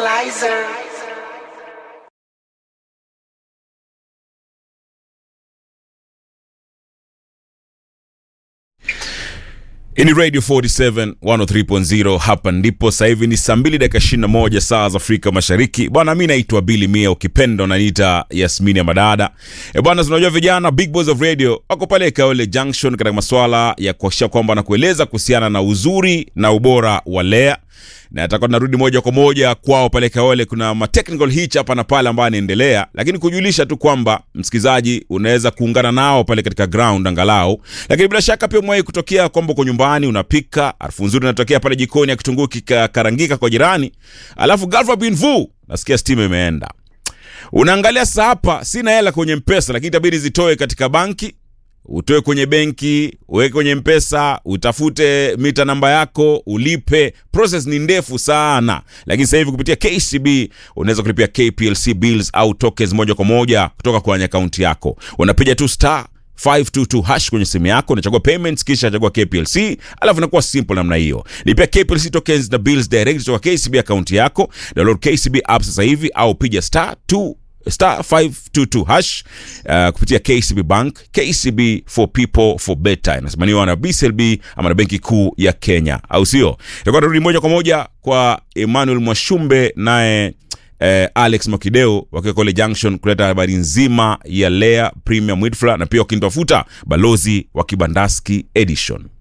Equalizer. Ini Radio 47 103.0 hapa ndipo sasa hivi ni saa 2:21 saa za Afrika Mashariki. Bwana mimi naitwa Billy Mia, ukipenda unaniita Yasmini ya Madada. Bwana tunajua vijana Big Boys of Radio wako pale Kaole Junction katika masuala ya kuhakikisha kwamba na kueleza kuhusiana na uzuri na ubora wa Lea. Na atakuwa narudi moja kwa moja kwao pale Kaole. Kuna ma technical hitch hapa na pale ambayo yanaendelea, lakini kujulisha tu kwamba msikizaji unaweza kuungana nao pale katika ground angalau. Lakini bila shaka pia mwahi kutokea kwamba uko nyumbani unapika, harufu nzuri inatokea pale jikoni ya kitunguu kikarangika kwa jirani, alafu ghafla bin vu nasikia steam imeenda. Unaangalia sasa, hapa sina hela kwenye M-Pesa, lakini itabidi zitoe katika banki. Utoe kwenye benki, uweke kwenye M-Pesa, utafute mita namba yako, ulipe. Process ni ndefu sana. Lakini sasa hivi kupitia KCB unaweza kulipia KPLC bills au tokens moja kwa moja kutoka kwenye account yako. Unapiga tu *522# kwenye simu yako, unachagua payments kisha unachagua KPLC, alafu inakuwa simple namna hiyo. Lipia KPLC tokens na bills direct kutoka KCB account yako. Download KCB app sasa hivi au piga *522# kupitia KCB Bank. KCB for people for better. Inasimamiwa na BCLB ama na Benki Kuu ya Kenya, au sio? Tutakuwa turudi moja kwa moja kwa Emmanuel Mwashumbe naye Alex Mokideo wakiwa Kole Junction kuleta habari nzima ya Lea Premium Wheat Flour, na pia ukinitafuta balozi wa Kibandaski Edition.